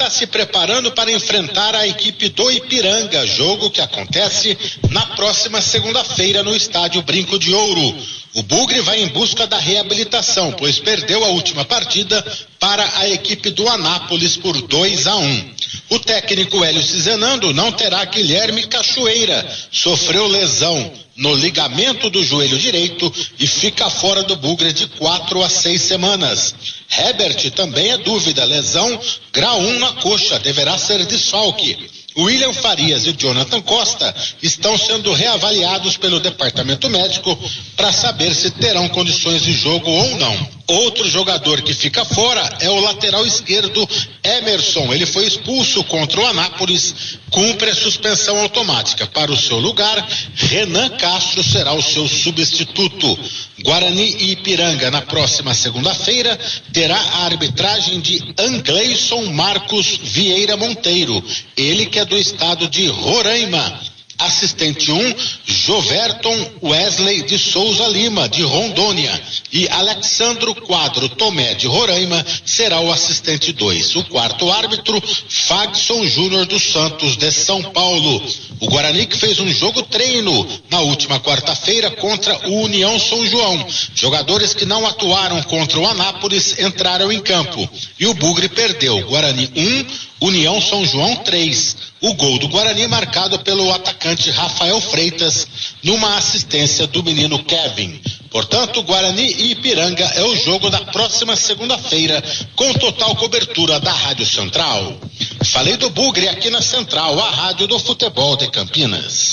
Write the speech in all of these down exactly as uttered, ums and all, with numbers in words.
está se preparando para enfrentar a equipe do Ipiranga, jogo que acontece na próxima segunda-feira no estádio Brinco de Ouro. O Bugre vai em busca da reabilitação, pois perdeu a última partida para a equipe do Anápolis por dois a um. O técnico Hélio Cizenando não terá Guilherme Cachoeira, sofreu lesão no ligamento do joelho direito e fica fora do Bugre de quatro a seis semanas. Herbert também é dúvida, lesão grau um na coxa, deverá ser desfalque. William Farias e Jonathan Costa estão sendo reavaliados pelo departamento médico para saber se terão condições de jogo ou não. Outro jogador que fica fora é o lateral esquerdo Emerson. Ele foi expulso contra o Anápolis, cumpre a suspensão automática. Para o seu lugar, Renan Castro será o seu substituto. Guarani e Ipiranga na próxima segunda-feira terá a arbitragem de Angleison Marcos Vieira Monteiro, ele que é do estado de Roraima. Assistente um, Joverton Wesley de Souza Lima, de Rondônia, e Alexandro Quadro Tomé, de Roraima, será o assistente dois. O quarto árbitro, Fagson Júnior dos Santos, de São Paulo. O Guarani que fez um jogo treino na última quarta-feira contra o União São João. Jogadores que não atuaram contra o Anápolis entraram em campo. E o Bugre perdeu. Guarani um, União São João três. O gol do Guarani marcado pelo atacante Rafael Freitas numa assistência do menino Kevin. Portanto, Guarani e Ipiranga é o jogo da próxima segunda-feira, com total cobertura da Rádio Central. Falei do Bugre aqui na Central, a rádio do futebol de Campinas.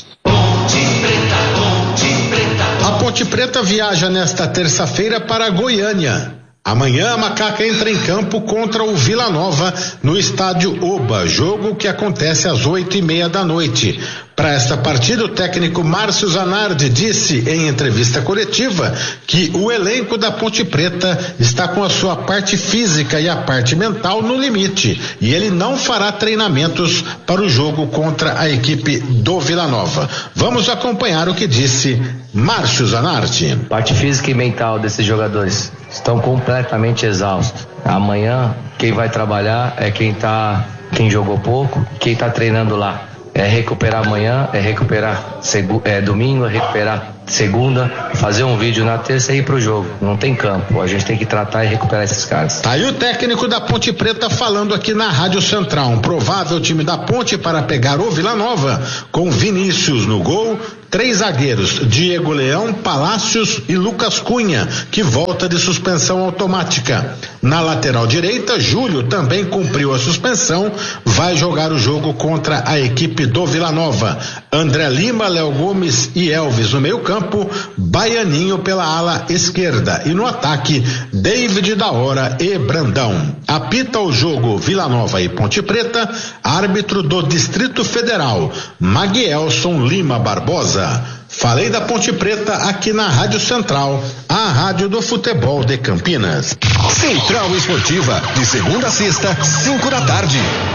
A Ponte Preta viaja nesta terça-feira para Goiânia. Amanhã a Macaca entra em campo contra o Vila Nova no estádio Oba, jogo que acontece às oito e meia da noite. Para esta partida, o técnico Márcio Zanardi disse em entrevista coletiva que o elenco da Ponte Preta está com a sua parte física e a parte mental no limite e ele não fará treinamentos para o jogo contra a equipe do Vila Nova. Vamos acompanhar o que disse Márcio Zanardi. Parte física e mental desses jogadores estão completamente exaustos. Amanhã quem vai trabalhar é quem tá, quem jogou pouco, quem está treinando lá. É recuperar amanhã, é recuperar segu, é, domingo, é recuperar segunda, fazer um vídeo na terça e ir pro jogo. Não tem campo, a gente tem que tratar e recuperar esses caras. Tá aí o técnico da Ponte Preta falando aqui na Rádio Central. Um provável time da Ponte para pegar o Vila Nova, com Vinícius no gol, três zagueiros, Diego Leão, Palácios e Lucas Cunha, que volta de suspensão automática. Na lateral direita, Júlio também cumpriu a suspensão, vai jogar o jogo contra a equipe do Vila Nova. André Lima, Léo Gomes e Elvis no meio campo, Baianinho pela ala esquerda e no ataque, David da Hora e Brandão. Apita o jogo Vila Nova e Ponte Preta, árbitro do Distrito Federal, Maguielson Lima Barbosa. Falei da Ponte Preta aqui na Rádio Central, a rádio do futebol de Campinas. Central Esportiva, de segunda a sexta, cinco da tarde.